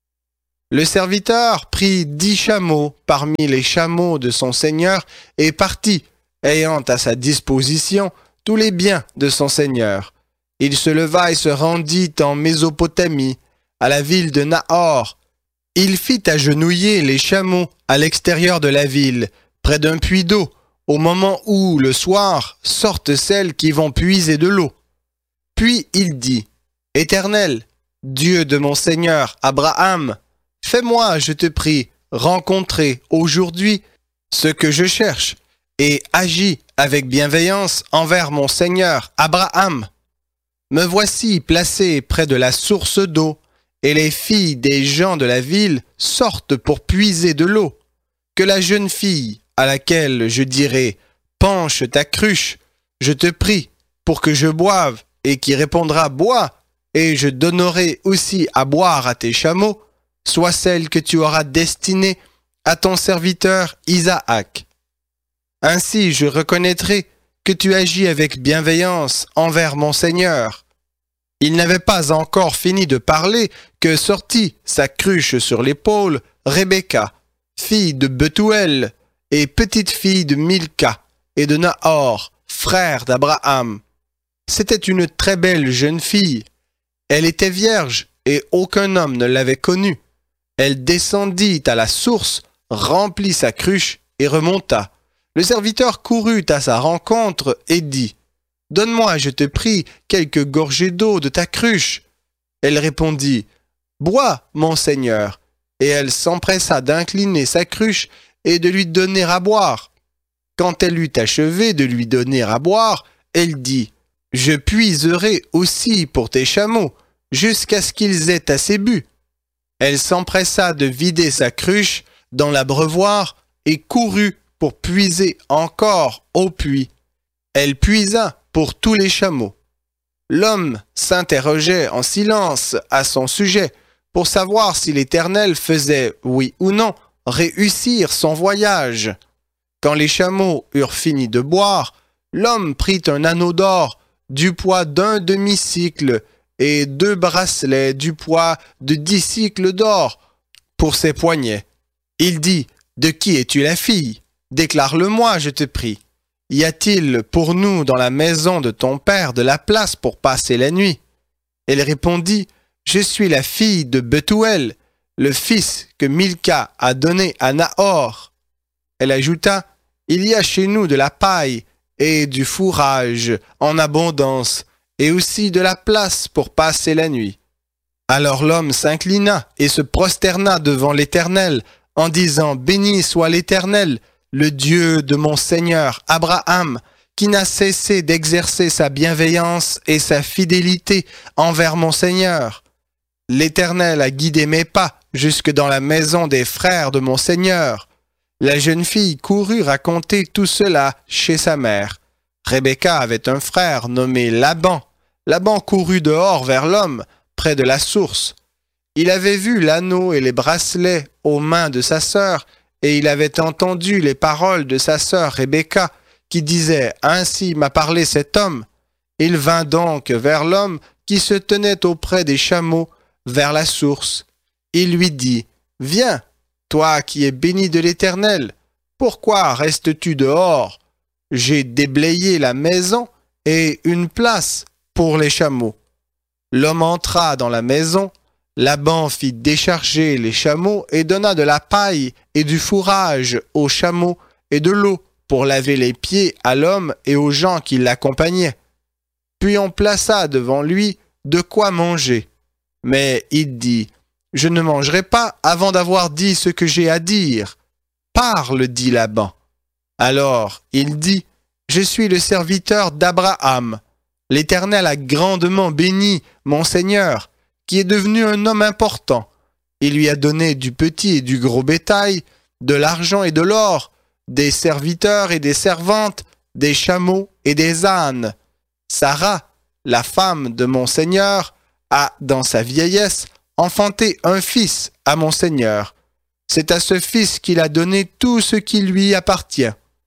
Le serviteur prit 10 chameaux parmi les chameaux de son seigneur et partit, ayant à sa disposition tous les biens de son seigneur. Il se leva et se rendit en Mésopotamie, à la ville de Nahor. Il fit agenouiller les chameaux à l'extérieur de la ville, près d'un puits d'eau, au moment où, le soir, sortent celles qui vont puiser de l'eau. Puis il dit, « Éternel, Dieu de mon Seigneur Abraham, fais-moi, je te prie, rencontrer aujourd'hui ce que je cherche, et agis avec bienveillance envers mon Seigneur Abraham. Me voici placé près de la source d'eau, et les filles des gens de la ville sortent pour puiser de l'eau. Que la jeune fille, à laquelle je dirai « Penche ta cruche, je te prie, pour que je boive », et qui répondra « Bois », et je donnerai aussi à boire à tes chameaux, soit celle que tu auras destinée à ton serviteur Isaac. Ainsi je reconnaîtrai que tu agis avec bienveillance envers mon Seigneur. » Il n'avait pas encore fini de parler que sortit sa cruche sur l'épaule Rebecca, fille de Bethuel et petite fille de Milca et de Nahor, frère d'Abraham. C'était une très belle jeune fille. Elle était vierge et aucun homme ne l'avait connue. Elle descendit à la source, remplit sa cruche et remonta. Le serviteur courut à sa rencontre et dit « Donne-moi, je te prie, quelques gorgées d'eau de ta cruche. » Elle répondit « Bois, mon Seigneur. » Et elle s'empressa d'incliner sa cruche et de lui donner à boire. Quand elle eut achevé de lui donner à boire, elle dit « Je puiserai aussi pour tes chameaux, jusqu'à ce qu'ils aient assez bu. » Elle s'empressa de vider sa cruche dans l'abreuvoir et courut pour puiser encore au puits. Elle puisa pour tous les chameaux. L'homme s'interrogeait en silence à son sujet pour savoir si l'Éternel faisait, oui ou non, réussir son voyage. Quand les chameaux eurent fini de boire, l'homme prit un anneau d'or du poids d'un demi-cycle et 2 bracelets du poids de 10 cycles d'or pour ses poignets. Il dit « De qui es-tu la fille? Déclare-le-moi, je te prie. Y a-t-il pour nous dans la maison de ton père de la place pour passer la nuit ?» Elle répondit « Je suis la fille de Bethuel, le fils que Milca a donné à Nahor. » Elle ajouta « Il y a chez nous de la paille et du fourrage en abondance, et aussi de la place pour passer la nuit. » Alors l'homme s'inclina et se prosterna devant l'Éternel, en disant « Béni soit l'Éternel, le Dieu de mon Seigneur Abraham, qui n'a cessé d'exercer sa bienveillance et sa fidélité envers mon Seigneur. L'Éternel a guidé mes pas jusque dans la maison des frères de mon Seigneur. » La jeune fille courut raconter tout cela chez sa mère. Rebecca avait un frère nommé Laban. Laban courut dehors vers l'homme, près de la source. Il avait vu l'anneau et les bracelets aux mains de sa sœur, et il avait entendu les paroles de sa sœur Rebecca, qui disait « Ainsi m'a parlé cet homme ». Il vint donc vers l'homme qui se tenait auprès des chameaux, vers la source. Il lui dit « Viens, toi qui es béni de l'Éternel, pourquoi restes-tu dehors? J'ai déblayé la maison et une place pour les chameaux. » L'homme entra dans la maison. Laban fit décharger les chameaux et donna de la paille et du fourrage aux chameaux et de l'eau pour laver les pieds à l'homme et aux gens qui l'accompagnaient. Puis on plaça devant lui de quoi manger. Mais il dit « Je ne mangerai pas avant d'avoir dit ce que j'ai à dire. »« Parle, dit Laban. » Alors il dit « Je suis le serviteur d'Abraham. L'Éternel a grandement béni mon Seigneur, qui est devenu un homme important. Il lui a donné du petit et du gros bétail, de l'argent et de l'or, des serviteurs et des servantes, des chameaux et des ânes. Sarah, la femme de mon Seigneur, a, dans sa vieillesse, enfanté un fils à mon Seigneur. C'est à ce fils qu'il a donné tout ce qui lui appartient.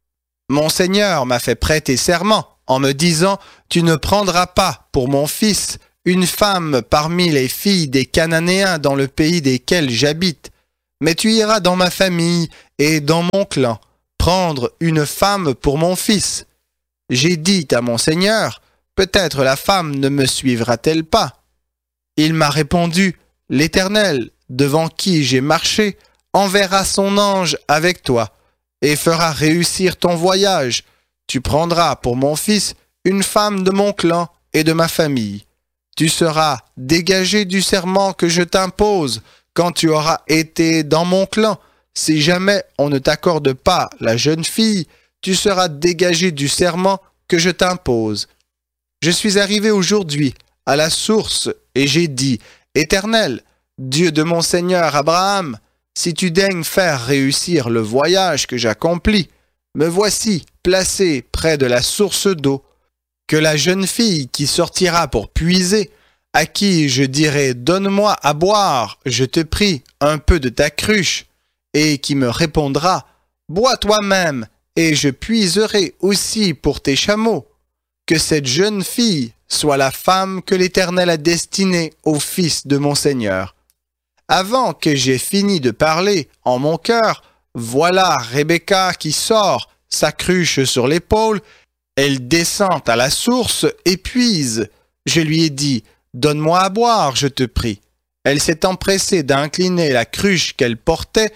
Mon Seigneur m'a fait prêter serment en me disant, tu ne prendras pas pour mon fils une femme parmi les filles des Cananéens dans le pays desquels j'habite, mais tu iras dans ma famille et dans mon clan prendre une femme pour mon fils. J'ai dit à mon Seigneur, peut-être la femme ne me suivra-t-elle pas. Il m'a répondu, l'Éternel, devant qui j'ai marché, enverra son ange avec toi et fera réussir ton voyage. Tu prendras pour mon fils une femme de mon clan et de ma famille. Tu seras dégagé du serment que je t'impose quand tu auras été dans mon clan. Si jamais on ne t'accorde pas la jeune fille, tu seras dégagé du serment que je t'impose. Je suis arrivé aujourd'hui à la source et j'ai dit, Éternel, Dieu de mon Seigneur Abraham, si tu daignes faire réussir le voyage que j'accomplis, me voici placé près de la source d'eau, que la jeune fille qui sortira pour puiser, à qui je dirai « Donne-moi à boire, je te prie, un peu de ta cruche », et qui me répondra « Bois toi-même, et je puiserai aussi pour tes chameaux », que cette jeune fille soit la femme que l'Éternel a destinée au fils de mon Seigneur. Avant que j'aie fini de parler en mon cœur, voilà Rebecca qui sort, sa cruche sur l'épaule, elle descend à la source et puise. Je lui ai dit, donne-moi à boire, je te prie. Elle s'est empressée d'incliner la cruche qu'elle portait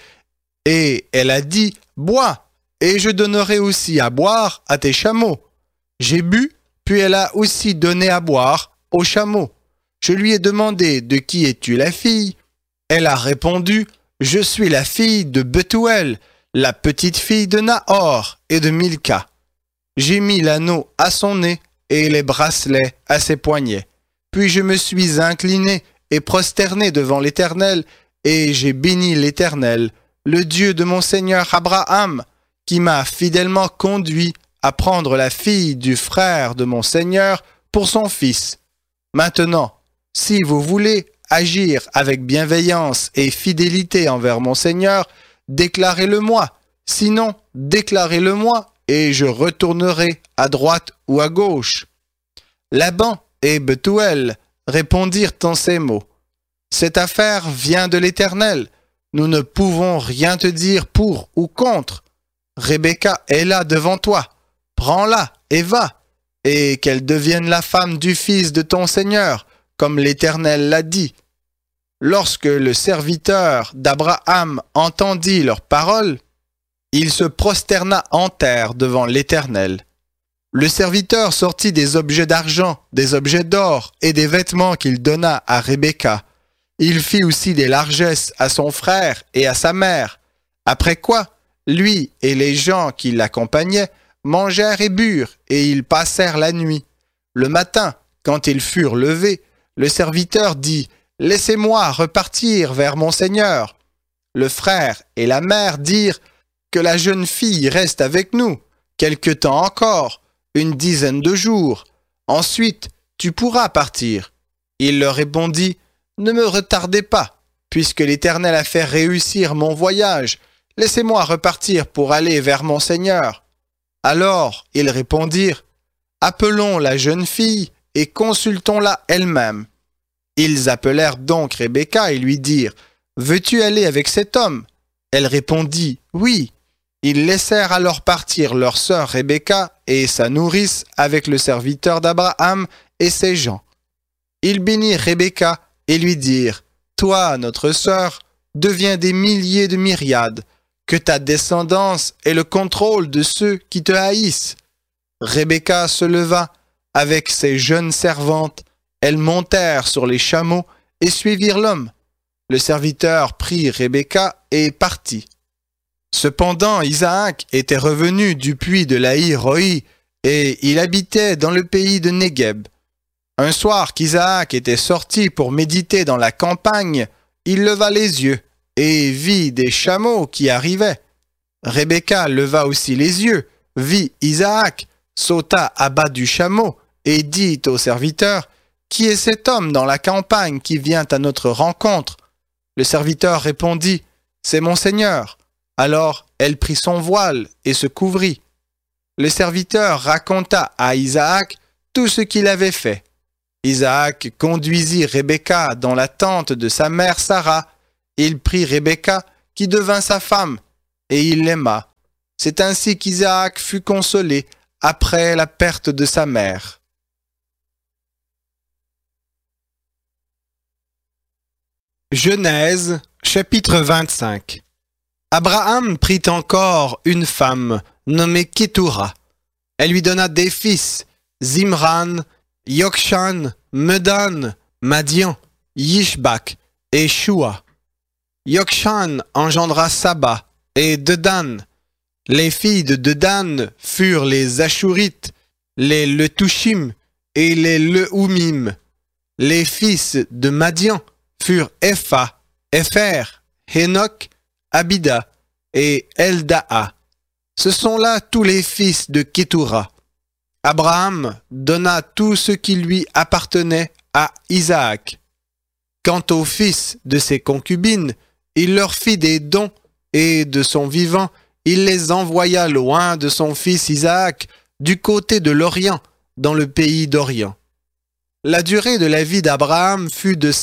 et elle a dit, bois, et je donnerai aussi à boire à tes chameaux. J'ai bu, puis elle a aussi donné à boire aux chameaux. Je lui ai demandé, de qui es-tu la fille? Elle a répondu, je suis la fille de Bethuel, la petite fille de Nahor et de Milca. J'ai mis l'anneau à son nez et les bracelets à ses poignets. Puis je me suis incliné et prosterné devant l'Éternel, et j'ai béni l'Éternel, le Dieu de mon Seigneur Abraham, qui m'a fidèlement conduit à prendre la fille du frère de mon Seigneur pour son fils. Maintenant, si vous voulez agir avec bienveillance et fidélité envers mon Seigneur, déclarez-le-moi. Sinon, déclarez-le-moi et je retournerai à droite ou à gauche. Laban et Bethuel répondirent en ces mots. Cette affaire vient de l'Éternel. Nous ne pouvons rien te dire pour ou contre. Rebecca est là devant toi. Prends-la et va, et qu'elle devienne la femme du fils de ton Seigneur, comme l'Éternel l'a dit. Lorsque le serviteur d'Abraham entendit leurs paroles, il se prosterna en terre devant l'Éternel. Le serviteur sortit des objets d'argent, des objets d'or et des vêtements qu'il donna à Rebecca. Il fit aussi des largesses à son frère et à sa mère. Après quoi, lui et les gens qui l'accompagnaient mangèrent et burent, et ils passèrent la nuit. Le matin, quand ils furent levés, le serviteur dit « Laissez-moi repartir vers mon Seigneur. » Le frère et la mère dirent « Que la jeune fille reste avec nous, quelque temps encore, une dizaine de jours. Ensuite, tu pourras partir. » Il leur répondit « Ne me retardez pas, puisque l'Éternel a fait réussir mon voyage. Laissez-moi repartir pour aller vers mon Seigneur. » Alors ils répondirent « Appelons la jeune fille et consultons-la elle-même. » Ils appelèrent donc Rebecca et lui dirent « Veux-tu aller avec cet homme ?» Elle répondit « Oui. » Ils laissèrent alors partir leur sœur Rebecca et sa nourrice avec le serviteur d'Abraham et ses gens. Ils bénirent Rebecca et lui dirent « Toi, notre sœur, deviens des milliers de myriades, que ta descendance ait le contrôle de ceux qui te haïssent. » Rebecca se leva avec ses jeunes servantes. Elles montèrent sur les chameaux et suivirent l'homme. Le serviteur prit Rebecca et partit. Cependant, Isaac était revenu du puits de Laï-Roi et il habitait dans le pays de Négueb. Un soir qu'Isaac était sorti pour méditer dans la campagne, il leva les yeux et vit des chameaux qui arrivaient. Rebecca leva aussi les yeux, vit Isaac, sauta à bas du chameau et dit au serviteur « Qui est cet homme dans la campagne qui vient à notre rencontre ?» Le serviteur répondit « C'est mon Seigneur. » Alors elle prit son voile et se couvrit. Le serviteur raconta à Isaac tout ce qu'il avait fait. Isaac conduisit Rebecca dans la tente de sa mère Sarah. Il prit Rebecca, qui devint sa femme, et il l'aima. C'est ainsi qu'Isaac fut consolé après la perte de sa mère. Genèse, chapitre 25. Abraham prit encore une femme nommée Kétoura. Elle lui donna des fils, Zimran, Yokshan, Medan, Madian, Yishbak et Shua. Yokshan engendra Saba et Dedan. Les filles de Dedan furent les Ashurites, les Letushim et les Leumim. Les fils de Madian furent Epha, Epher, Hénoch, Abida et Eldaa. Ce sont là tous les fils de Kétoura. Abraham donna tout ce qui lui appartenait à Isaac. Quant aux fils de ses concubines, il leur fit des dons, et de son vivant, il les envoya loin de son fils Isaac, du côté de l'Orient, dans le pays d'Orient. La durée de la vie d'Abraham fut de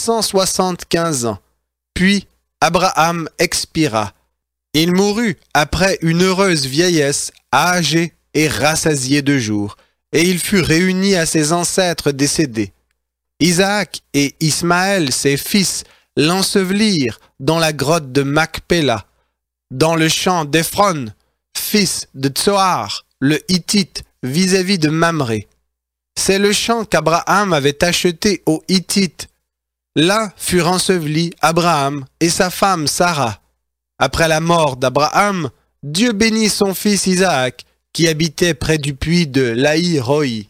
175 ans. Puis Abraham expira. Il mourut après une heureuse vieillesse, âgé et rassasié de jours, et il fut réuni à ses ancêtres décédés. Isaac et Ismaël, ses fils, l'ensevelirent dans la grotte de Macpéla, dans le champ d'Ephron, fils de Tsoar, le Hittite, vis-à-vis de Mamré. C'est le champ qu'Abraham avait acheté aux Hittites. Là furent ensevelis Abraham et sa femme Sarah. Après la mort d'Abraham, Dieu bénit son fils Isaac, qui habitait près du puits de Laï-Roi.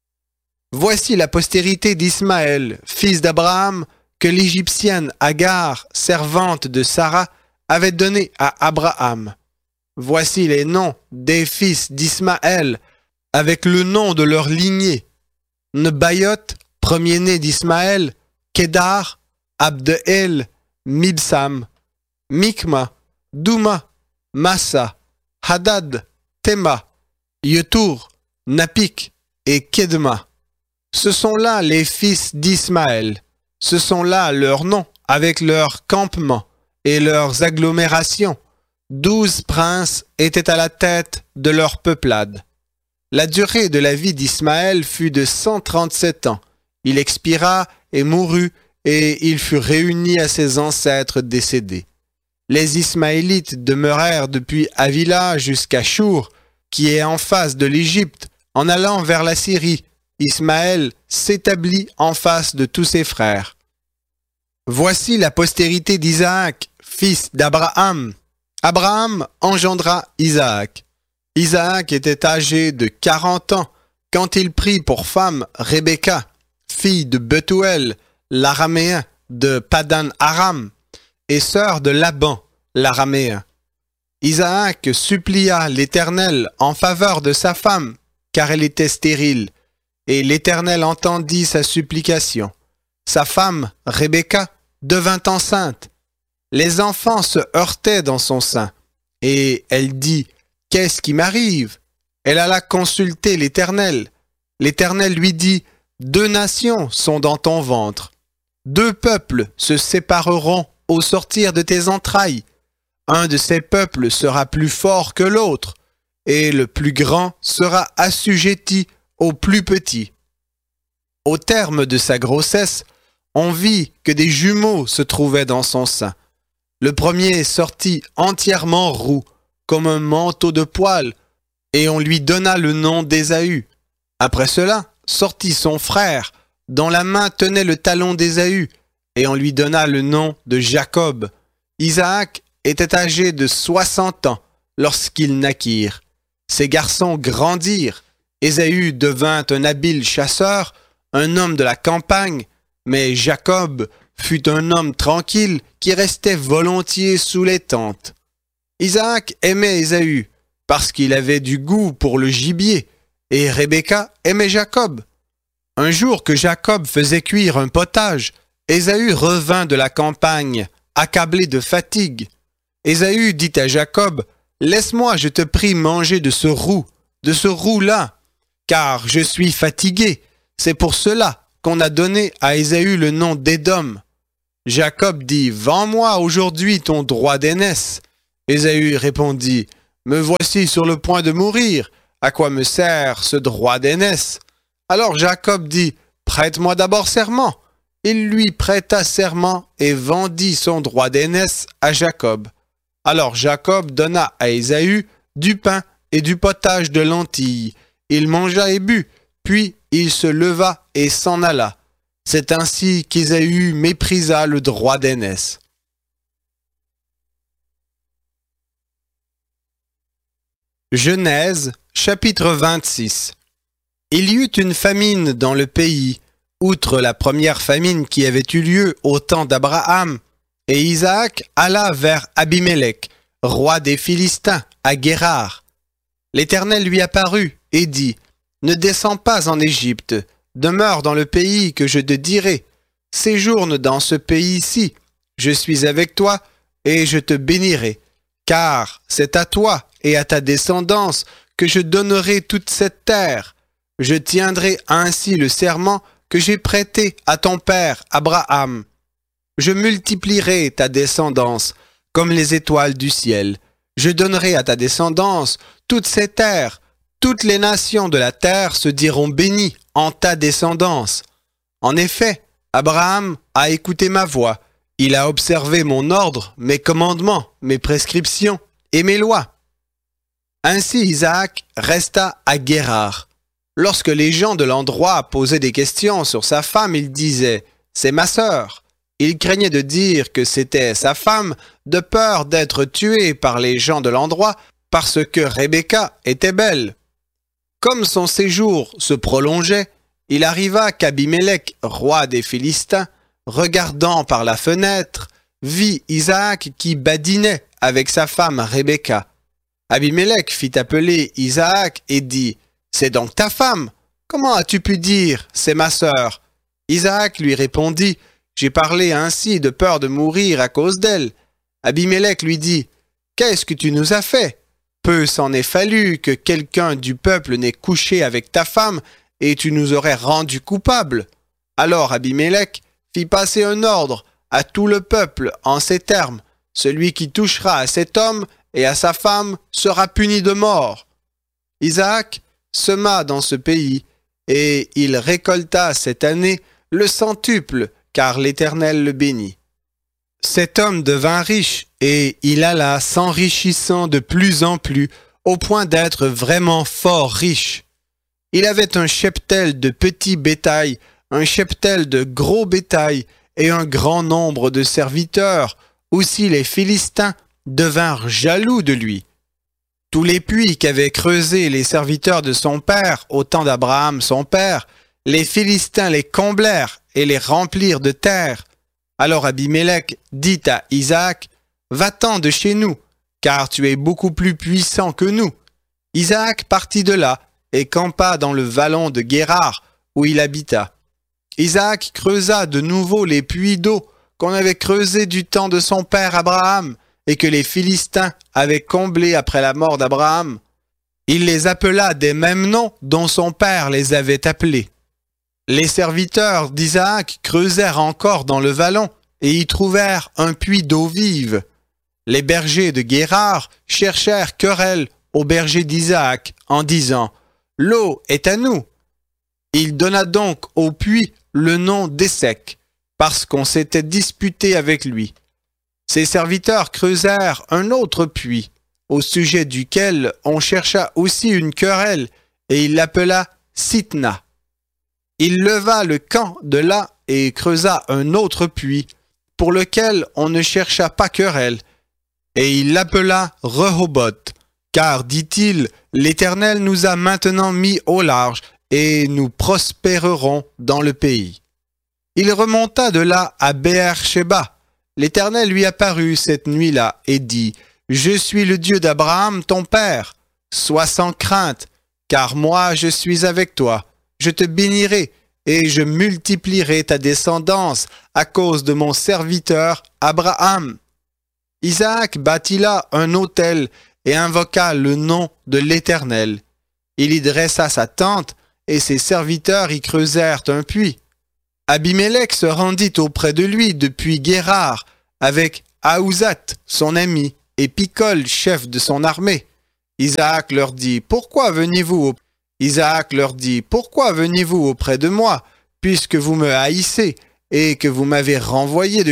Voici la postérité d'Ismaël, fils d'Abraham, que l'Égyptienne Agar, servante de Sarah, avait donné à Abraham. Voici les noms des fils d'Ismaël, avec le nom de leur lignée. Nebayot, premier-né d'Ismaël, Kédar, Abdeel, Mibsam, Mikma, Douma, Massa, Hadad, Tema, Yetur, Napik et Kedma. Ce sont là les fils d'Ismaël. Ce sont là leurs noms, avec leurs campements et leurs agglomérations. 12 princes étaient à la tête de leur peuplade. La durée de la vie d'Ismaël fut de 137 ans. Il expira et mourut, et il fut réuni à ses ancêtres décédés. Les Ismaélites demeurèrent depuis Havila jusqu'à Chour, qui est en face de l'Égypte, en allant vers la Syrie. Ismaël s'établit en face de tous ses frères. Voici la postérité d'Isaac, fils d'Abraham. Abraham engendra Isaac. Isaac était âgé de 40 ans quand il prit pour femme Rebecca, fille de Bethuel, l'araméen de Padan Aram, et sœur de Laban, l'araméen. Isaac supplia l'Éternel en faveur de sa femme, car elle était stérile, et l'Éternel entendit sa supplication. Sa femme, Rebecca, devint enceinte. Les enfants se heurtaient dans son sein, et elle dit « Qu'est-ce qui m'arrive ?» Elle alla consulter l'Éternel. L'Éternel lui dit « 2 nations sont dans ton ventre. 2 peuples se sépareront au sortir de tes entrailles. Un de ces peuples sera plus fort que l'autre, et le plus grand sera assujetti au plus petit. » Au terme de sa grossesse, on vit que des jumeaux se trouvaient dans son sein. Le premier sortit entièrement roux, comme un manteau de poils, et on lui donna le nom d'Ésaü. Après cela, sortit son frère, dont la main tenait le talon d'Ésaü, et on lui donna le nom de Jacob. Isaac était âgé de 60 ans lorsqu'ils naquirent. Ces garçons grandirent. Ésaü devint un habile chasseur, un homme de la campagne, mais Jacob fut un homme tranquille qui restait volontiers sous les tentes. Isaac aimait Ésaü parce qu'il avait du goût pour le gibier, et Rebecca aimait Jacob. Un jour que Jacob faisait cuire un potage, Ésaü revint de la campagne, accablé de fatigue. Ésaü dit à Jacob « Laisse-moi, je te prie, manger de ce roux, de ce roux-là, car je suis fatigué. C'est pour cela qu'on a donné à Ésaü le nom d'Édom. Jacob dit, vends-moi aujourd'hui ton droit d'aînesse. Ésaü répondit, me voici sur le point de mourir. À quoi me sert ce droit d'aînesse? Alors Jacob dit, prête-moi d'abord serment. Il lui prêta serment et vendit son droit d'aînesse à Jacob. Alors Jacob donna à Ésaü du pain et du potage de lentilles. Il mangea et but, puis il se leva et s'en alla. C'est ainsi qu'Ésaü méprisa le droit d'aînesse. Genèse, chapitre 26. Il y eut une famine dans le pays, outre la première famine qui avait eu lieu au temps d'Abraham, et Isaac alla vers Abimélec, roi des Philistins, à Guérar. L'Éternel lui apparut et dit, « Ne descends pas en Égypte, demeure dans le pays que je te dirai. Séjourne dans ce pays-ci, je suis avec toi et je te bénirai, car c'est à toi et à ta descendance que je donnerai toute cette terre. Je tiendrai ainsi le serment que j'ai prêté à ton père Abraham. Je multiplierai ta descendance comme les étoiles du ciel. Je donnerai à ta descendance toutes ces terres. Toutes les nations de la terre se diront bénies en ta descendance. En effet, Abraham a écouté ma voix. Il a observé mon ordre, mes commandements, mes prescriptions et mes lois. » Ainsi Isaac resta à Guérar. Lorsque les gens de l'endroit posaient des questions sur sa femme, il disait « C'est ma sœur ». Il craignait de dire que c'était sa femme, de peur d'être tué par les gens de l'endroit, parce que Rebecca était belle. Comme son séjour se prolongeait, il arriva qu'Abimélec, roi des Philistins, regardant par la fenêtre, vit Isaac qui badinait avec sa femme Rebecca. Abimélec fit appeler Isaac et dit, « C'est donc ta femme? Comment as-tu pu dire, c'est ma sœur? » Isaac lui répondit, « J'ai parlé ainsi de peur de mourir à cause d'elle. » Abimélec lui dit, « Qu'est-ce que tu nous as fait? Peu s'en est fallu que quelqu'un du peuple n'ait couché avec ta femme et tu nous aurais rendus coupables. » Alors Abimélec fit passer un ordre à tout le peuple en ces termes, « Celui qui touchera à cet homme et à sa femme sera puni de mort. » Isaac sema dans ce pays, et il récolta cette année le centuple, car l'Éternel le bénit. Cet homme devint riche, et il alla s'enrichissant de plus en plus, au point d'être vraiment fort riche. Il avait un cheptel de petit bétail, un cheptel de gros bétail, et un grand nombre de serviteurs. Aussi les Philistins devinrent jaloux de lui. Tous les puits qu'avaient creusés les serviteurs de son père au temps d'Abraham son père, les Philistins les comblèrent et les remplirent de terre. Alors Abimélec dit à Isaac, « Va-t'en de chez nous, car tu es beaucoup plus puissant que nous. » Isaac partit de là et campa dans le vallon de Guérar, où il habita. Isaac creusa de nouveau les puits d'eau qu'on avait creusés du temps de son père Abraham, et que les Philistins avaient comblés après la mort d'Abraham. Il les appela des mêmes noms dont son père les avait appelés. Les serviteurs d'Isaac creusèrent encore dans le vallon et y trouvèrent un puits d'eau vive. Les bergers de Guérar cherchèrent querelle aux bergers d'Isaac en disant « L'eau est à nous ». Il donna donc au puits le nom d'Essec, parce qu'on s'était disputé avec lui. Ses serviteurs creusèrent un autre puits, au sujet duquel on chercha aussi une querelle, et il l'appela Sitna. Il leva le camp de là et creusa un autre puits, pour lequel on ne chercha pas querelle, et il l'appela Rehoboth, car, dit-il, l'Éternel nous a maintenant mis au large, et nous prospérerons dans le pays. Il remonta de là à Beer-Sheba. L'Éternel lui apparut cette nuit-là et dit, « Je suis le Dieu d'Abraham, ton père. Sois sans crainte, car moi je suis avec toi. Je te bénirai et je multiplierai ta descendance à cause de mon serviteur Abraham. » Isaac bâtit là un autel et invoqua le nom de l'Éternel. Il y dressa sa tente, et ses serviteurs y creusèrent un puits. Abimélec se rendit auprès de lui depuis Guérar, avec Ahuzat, son ami, et Picol, chef de son armée. Isaac leur dit, « Pourquoi veniez-vous auprès de moi, puisque vous me haïssez, et que vous m'avez renvoyé de